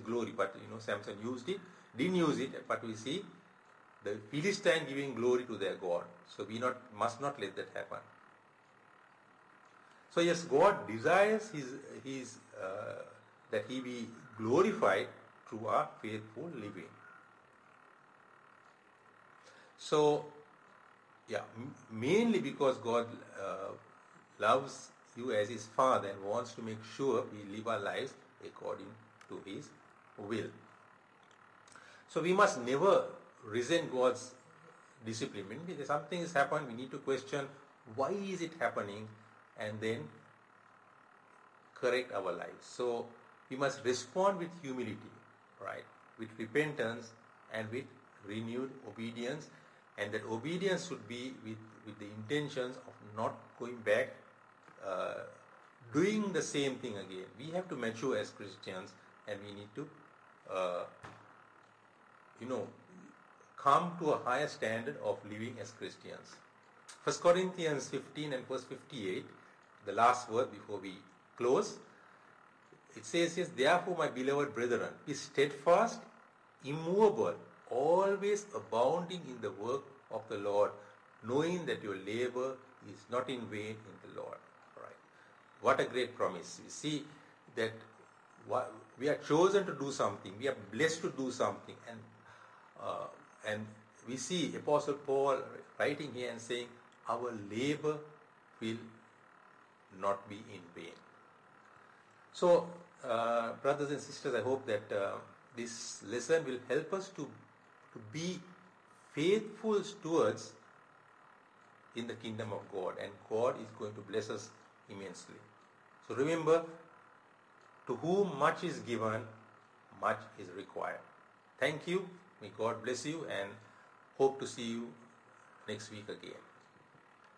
glory, but Samson didn't use it, but we see the Philistine giving glory to their God. So we must not let that happen. So yes, God desires his that He be glorified through our faithful living. So, mainly because God loves you as His Father and wants to make sure we live our lives according to His will. So we must never resent God's discipline. When something has happened, we need to question why is it happening and then correct our lives. So we must respond with humility, right? With repentance and with renewed obedience, and that obedience should be with the intentions of not going back, doing the same thing again. We have to mature as Christians, and we need to come to a higher standard of living as Christians. 1 Corinthians 15 and verse 58, the last word before we close, it says, yes, therefore my beloved brethren, be steadfast, immovable, always abounding in the work of the Lord, knowing that your labor is not in vain in the Lord. Right? What a great promise. We see that we are chosen to do something, we are blessed to do something, and we see Apostle Paul writing here and saying, our labor will not be in vain. So, brothers and sisters, I hope that this lesson will help us to be faithful stewards in the kingdom of God, and God is going to bless us immensely. So remember, to whom much is given, much is required. Thank you. May God bless you, and hope to see you next week again.